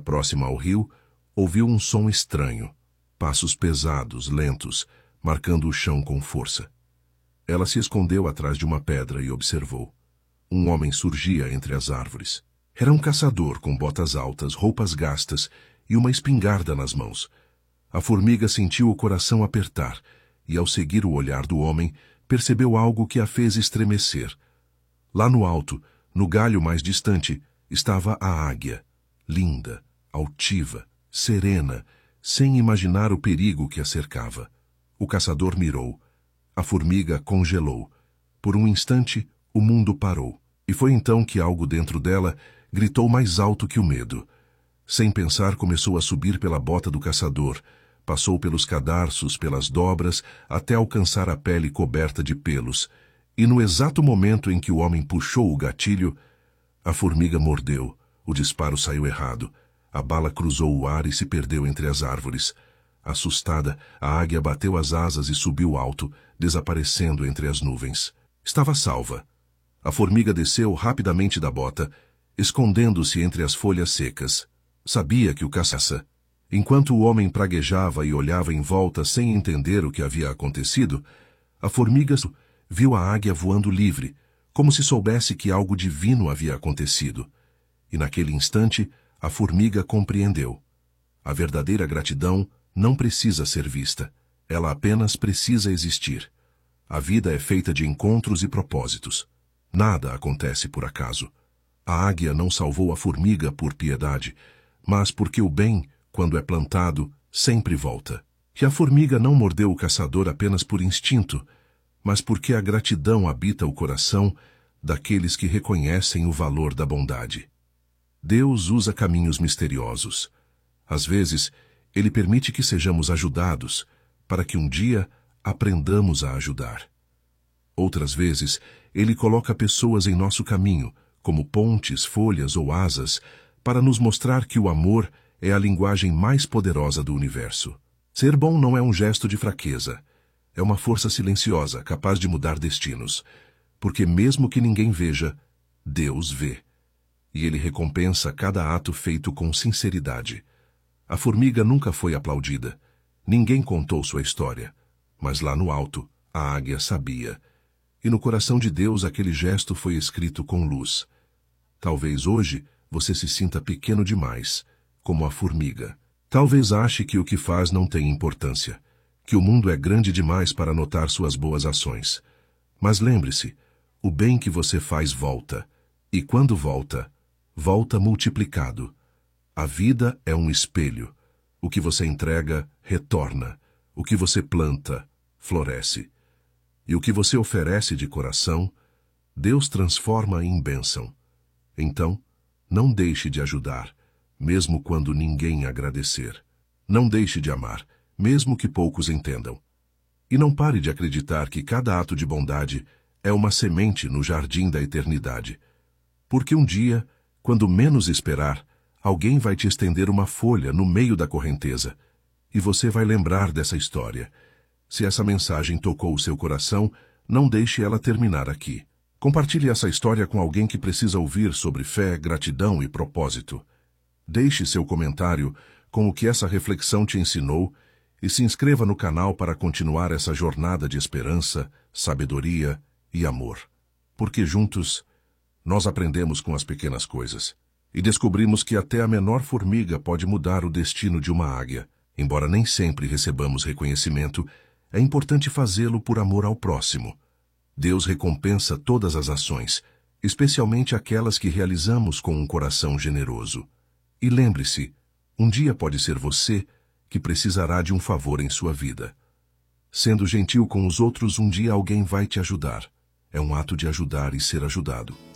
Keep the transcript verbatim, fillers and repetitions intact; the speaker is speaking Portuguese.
Próxima ao rio, ouviu um som estranho, passos pesados, lentos, marcando o chão com força. Ela se escondeu atrás de uma pedra e observou. Um homem surgia entre as árvores. Era um caçador com botas altas, roupas gastas e uma espingarda nas mãos. A formiga sentiu o coração apertar e, ao seguir o olhar do homem, percebeu algo que a fez estremecer. Lá no alto, no galho mais distante, estava a águia, linda, altiva, serena, sem imaginar o perigo que a cercava. O caçador mirou. A formiga congelou. Por um instante, o mundo parou. E foi então que algo dentro dela gritou mais alto que o medo. Sem pensar, começou a subir pela bota do caçador. Passou pelos cadarços, pelas dobras, até alcançar a pele coberta de pelos. E no exato momento em que o homem puxou o gatilho, a formiga mordeu. O disparo saiu errado. A bala cruzou o ar e se perdeu entre as árvores. Assustada, a águia bateu as asas e subiu alto, desaparecendo entre as nuvens. Estava salva. A formiga desceu rapidamente da bota, escondendo-se entre as folhas secas. Sabia que o caçasse. Enquanto o homem praguejava e olhava em volta sem entender o que havia acontecido, a formiga viu a águia voando livre, como se soubesse que algo divino havia acontecido. E naquele instante, a formiga compreendeu. A verdadeira gratidão não precisa ser vista. Ela apenas precisa existir. A vida é feita de encontros e propósitos. Nada acontece por acaso. A águia não salvou a formiga por piedade, mas porque o bem, quando é plantado, sempre volta. E a formiga não mordeu o caçador apenas por instinto, mas porque a gratidão habita o coração daqueles que reconhecem o valor da bondade. Deus usa caminhos misteriosos. Às vezes, Ele permite que sejamos ajudados, para que um dia aprendamos a ajudar. Outras vezes, Ele coloca pessoas em nosso caminho, como pontes, folhas ou asas, para nos mostrar que o amor é a linguagem mais poderosa do universo. Ser bom não é um gesto de fraqueza. É uma força silenciosa, capaz de mudar destinos. Porque mesmo que ninguém veja, Deus vê. E Ele recompensa cada ato feito com sinceridade. A formiga nunca foi aplaudida. Ninguém contou sua história. Mas lá no alto, a águia sabia. E no coração de Deus aquele gesto foi escrito com luz. Talvez hoje você se sinta pequeno demais, como a formiga. Talvez ache que o que faz não tem importância, que o mundo é grande demais para notar suas boas ações. Mas lembre-se, o bem que você faz volta, e quando volta, volta multiplicado. A vida é um espelho. O que você entrega, retorna. O que você planta, floresce. E o que você oferece de coração, Deus transforma em bênção. Então, não deixe de ajudar, mesmo quando ninguém agradecer. Não deixe de amar, mesmo que poucos entendam. E não pare de acreditar que cada ato de bondade é uma semente no jardim da eternidade. Porque um dia, quando menos esperar, alguém vai te estender uma folha no meio da correnteza, e você vai lembrar dessa história. Se essa mensagem tocou o seu coração, não deixe ela terminar aqui. Compartilhe essa história com alguém que precisa ouvir sobre fé, gratidão e propósito. Deixe seu comentário com o que essa reflexão te ensinou e se inscreva no canal para continuar essa jornada de esperança, sabedoria e amor. Porque juntos, nós aprendemos com as pequenas coisas e descobrimos que até a menor formiga pode mudar o destino de uma águia. Embora nem sempre recebamos reconhecimento, é importante fazê-lo por amor ao próximo. Deus recompensa todas as ações, especialmente aquelas que realizamos com um coração generoso. E lembre-se, um dia pode ser você que precisará de um favor em sua vida. Sendo gentil com os outros, um dia alguém vai te ajudar. É um ato de ajudar e ser ajudado.